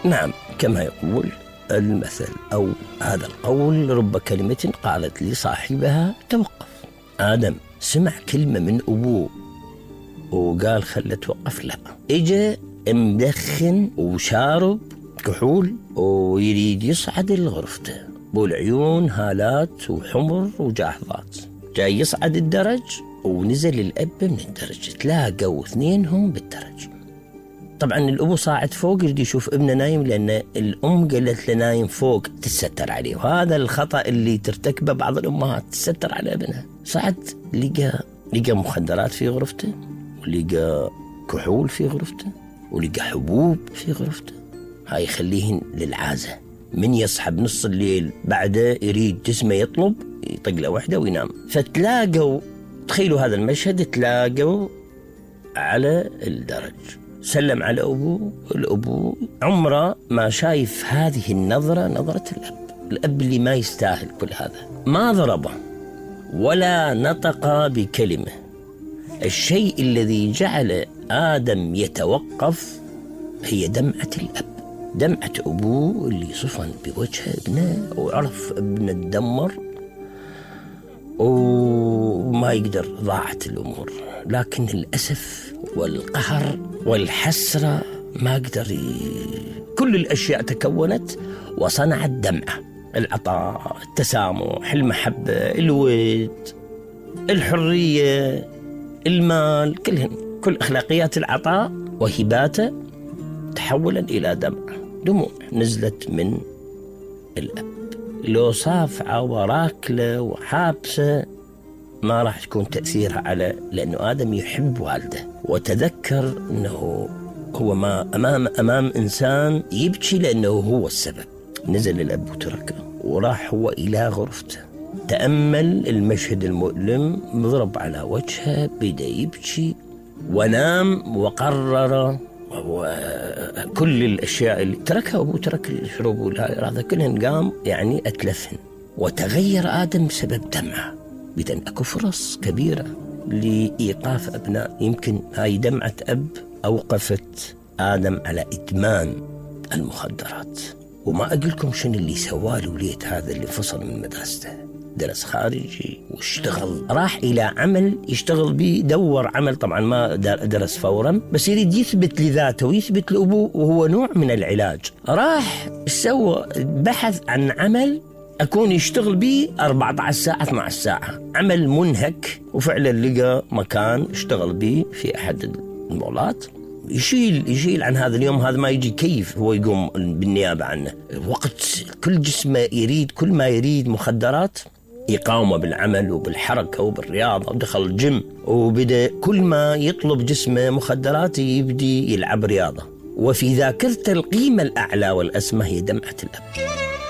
نعم، كما يقول المثل أو هذا القول: رب كلمة قالت لصاحبها توقف. آدم سمع كلمة من أبوه وقال خلت توقف، لا، إجا مدخن وشارب كحول ويريد يصعد لغرفته، والعيون هالات وحمر وجاحظات. جاي يصعد الدرج ونزل الأب من الدرج، تلاقوا اثنينهم بالدرج. طبعا الأبو صاعد فوق يريد يشوف ابنه نايم، لأن الأم قالت له نايم فوق تستر عليه، وهذا الخطأ اللي ترتكبه بعض الأمهات، تستر على ابنها. صعد لقى مخدرات في غرفته، ولقى كحول في غرفته، ولقى حبوب في غرفته. هاي يخليهن للعازة، من يصحب نص الليل بعده يريد جسمه يطلب يطق له وحده وينام. فتلاقوا، تخيلوا هذا المشهد، تلاقوا على الدرج، سلم على أبوه. الأبو عمره ما شايف هذه النظرة، نظرة الأب اللي ما يستاهل كل هذا. ما ضربه ولا نطق بكلمة. الشيء الذي جعل آدم يتوقف هي دمعة الأب، دمعة أبوه اللي صفن بوجه ابنه، وعرف ابنه تدمر وما يقدر، ضاعت الأمور. لكن الأسف والقهر والحسرة ما قدر كل الأشياء تكونت وصنعت دمعة: العطاء، التسامح، المحبة، الود، الحرية، المال، كل أخلاقيات العطاء وهباته تحولا إلى دموع نزلت من الأب. لو صافعة وراكلة وحابسة ما راح تكون تأثيرها على، لأنه آدم يحب والده، وتذكر أنه هو ما أمام إنسان يبكي لأنه هو السبب. نزل الأب وتركه وراح هو إلى غرفته، تأمل المشهد المؤلم، مضرب على وجهه، بدأ يبكي ونام. وقرر كل الأشياء اللي تركها أبوه، ترك الشرب والهذا كلهن قام يعني أتلفهن، وتغير آدم بسبب دمعه. إذن أكو فرص كبيرة لإيقاف أبناء. يمكن هاي دمعة أب أوقفت آدم على إدمان المخدرات. وما أقولكم شنو اللي سواه الوليد هذا اللي فصل من مدرسته، درس خارجي واشتغل، راح إلى عمل يشتغل به، دور عمل، طبعا ما درس فورا، بس يريد يثبت لذاته ويثبت لأبوه، وهو نوع من العلاج. راح سوى بحث عن عمل أكون يشتغل به 14 ساعة 12 ساعة، عمل منهك، وفعلا لقى مكان اشتغل به في أحد المولات. يشيل عن هذا اليوم، هذا ما يجي كيف هو يقوم بالنيابة عنه. وقت كل جسمه يريد، كل ما يريد مخدرات، يقاومه بالعمل وبالحركة وبالرياضة، ودخل الجيم، وبدأ كل ما يطلب جسمه مخدرات يبدي يلعب رياضة. وفي ذاكرته القيمة الأعلى والأسمى هي دمعة الأب.